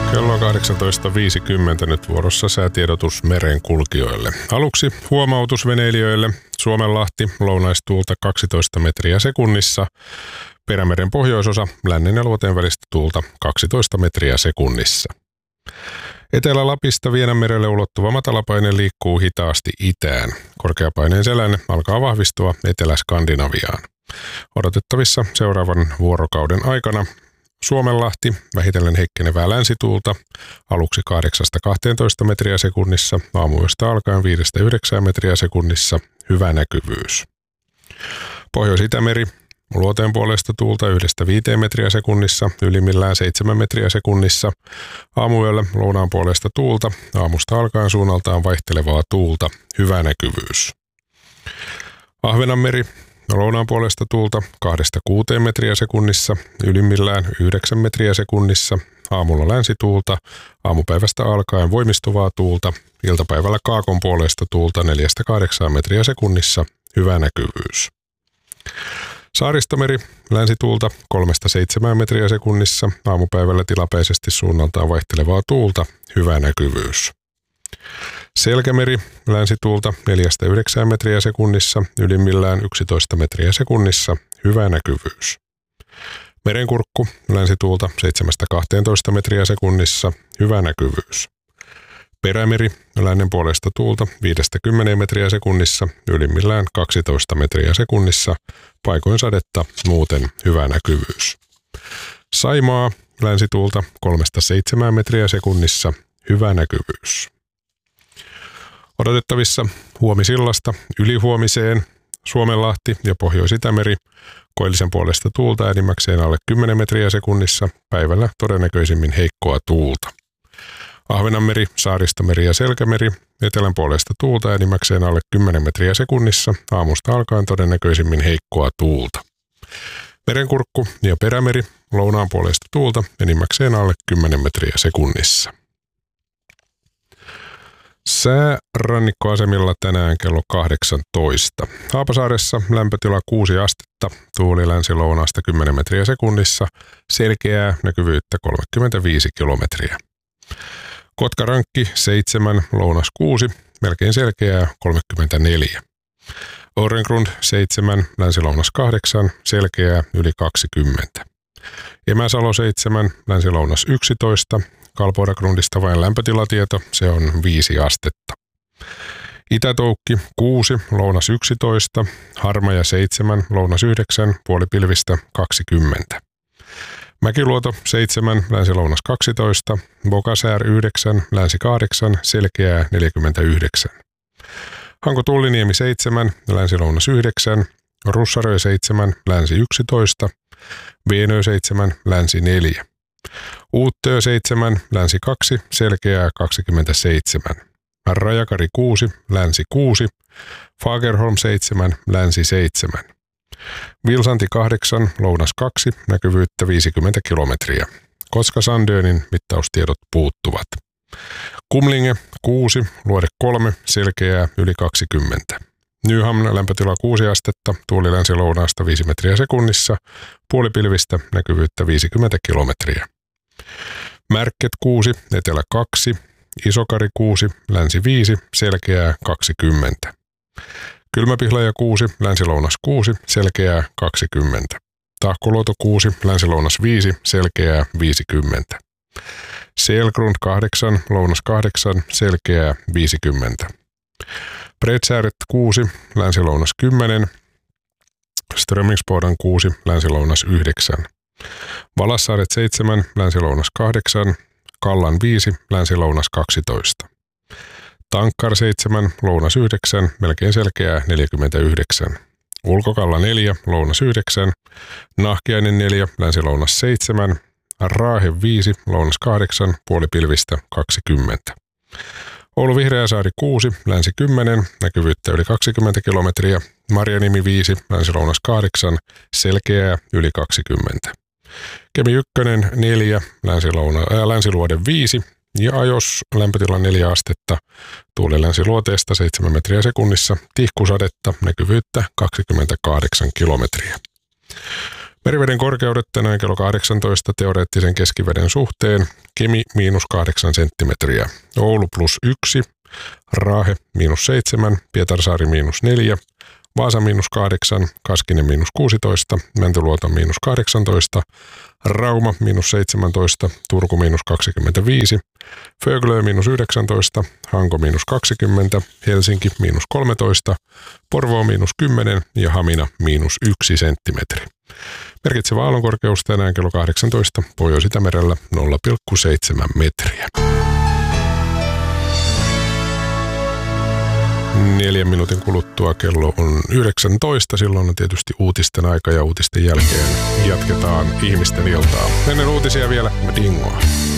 Kello on 18.50 nyt vuorossa säätiedotus merenkulkijoille. Aluksi huomautus veneilijöille. Suomenlahti, lounaistuulta 12 metriä sekunnissa. Perämeren pohjoisosa, lännen ja luoteen välistä tuulta 12 metriä sekunnissa. Etelä-Lapista Vienanmerelle ulottuva matalapaine liikkuu hitaasti itään. Korkeapaineen selänne alkaa vahvistua Etelä-Skandinaviaan. Odotettavissa seuraavan vuorokauden aikana Suomenlahti, vähitellen heikkenevää länsituulta, aluksi 8-12 metriä sekunnissa, aamuyöstä alkaen 5-9 metriä sekunnissa, hyvä näkyvyys. Pohjois-Itämeri, luoteen puolesta tuulta 1-5 metriä sekunnissa, ylimmillään 7 metriä sekunnissa, aamuyöllä lounaan puolesta tuulta, aamusta alkaen suunnaltaan vaihtelevaa tuulta, hyvä näkyvyys. Ahvenanmeri, lounaan puolesta tuulta 2-6 metriä sekunnissa, ylimmillään 9 metriä sekunnissa, aamulla länsituulta, aamupäivästä alkaen voimistuvaa tuulta, iltapäivällä kaakon puolesta tuulta 4-8 metriä sekunnissa, hyvä näkyvyys. Saaristomeri, länsituulta 3-7 metriä sekunnissa, aamupäivällä tilapäisesti suunnaltaan vaihtelevaa tuulta, hyvä näkyvyys. Selkämeri, länsituulta 4-9 metriä sekunnissa, ylimmillään 11 metriä sekunnissa, hyvä näkyvyys. Merenkurkku, länsituulta 7-12 metriä sekunnissa, hyvä näkyvyys. Perämeri, lännen puolesta tuulta 5-10 metriä sekunnissa, ylimmillään 12 metriä sekunnissa, paikoin sadetta, muuten hyvä näkyvyys. Saimaa, länsituulta 3-7 metriä sekunnissa, hyvä näkyvyys. Odotettavissa huomisillasta ylihuomiseen Suomenlahti ja Pohjois-Itämeri, koillisen puolesta tuulta enimmäkseen alle 10 metriä sekunnissa, päivällä todennäköisimmin heikkoa tuulta. Ahvenanmeri, Saaristomeri ja Selkämeri, etelän puolesta tuulta enimmäkseen alle 10 metriä sekunnissa, aamusta alkaen todennäköisimmin heikkoa tuulta. Merenkurkku ja Perämeri, lounaan puolesta tuulta enimmäkseen alle 10 metriä sekunnissa. Sää rannikkoasemilla tänään kello 18. Haapasaaressa lämpötila 6 astetta, tuuli länsi-lounaasta 10 metriä sekunnissa, selkeää näkyvyyttä 35 kilometriä. Kotkarankki 7, lounas 6, melkein selkeää 34. Årengrund 7, länsi-lounas 8, selkeää yli 20. Emäsalo 7, länsi-lounas 11, Kalpoidagrundista vain lämpötilatieto, se on 5 astetta. Itätoukki 6, lounas 11, Harmaja 7, lounas 9, puolipilvistä 20. Mäkiluoto 7, länsi-lounas 12, Bokasäär 9, länsi 8, selkeää 49. Hanko Tulliniemi 7, länsi-lounas 9, Russarö 7, länsi 11, Veenö 7, länsi 4. Uuttöö 7, länsi 2, selkeää 27. Rajakari 6, länsi 6, Fagerholm 7, länsi 7. Vilsanti 8, lounas 2, näkyvyyttä 50 kilometriä. Koska Sandönin mittaustiedot puuttuvat. Kumlinge 6, luode 3, selkeää yli 20. Nyhamn lämpötila 6 astetta, tuuli länsi-lounaasta 5 metriä sekunnissa, puolipilvistä näkyvyyttä 50 kilometriä. Märket 6, etelä 2, Isokari 6, länsi 5, selkeää 20. Kylmäpihlaja 6, länsi-lounas 6, selkeää 20. Tahkoluoto 6, länsi-lounas 5, selkeää 50. Selgrund 8, lounas 8, selkeää 50. Bredsääret 6, länsi-lounas 10, Strömingsboden 6, länsi-lounas 9. Valassaaret 7, länsi-lounas 8, Kallan 5, länsi-lounas 12. Tankkar 7, lounas 9, melkein selkeää 49. Ulkokalla 4, lounas 9, Nahkiainen 4, länsi-lounas 7, Raahe 5, lounas 8, puolipilvistä 20. Oulu Vihreäsaari 6, länsi 10, näkyvyyttä yli 20 kilometriä, Marjanimi 5, länsi-lounas 8, selkeää yli 20. Kemi 1, 4, länsiluode 5 ja Ajos lämpötila 4 astetta, tuuli länsiluoteesta 7 metriä sekunnissa, tihkusadetta, näkyvyyttä 28 kilometriä. Meriveden korkeudet tänään kello 18 teoreettisen keskiveden suhteen. Kemi -8 senttimetriä. Oulu +1. Raahe -7. Pietarsaari -4. Vaasa -8. Kaskinen -16. Mäntyluoto -18. Rauma -17. Turku -25. Föglö -19. Hanko -20. Helsinki -13. Porvoo -10 ja Hamina -1 senttimetri. Merkitsevä aallonkorkeus tänään kello 18 Pohjois-Itämerellä 0,7 metriä. 4 minuutin kuluttua kello on 19. Silloin on tietysti uutisten aika ja uutisten jälkeen jatketaan ihmisten iltaa. Ennen uutisia vielä Dingoa.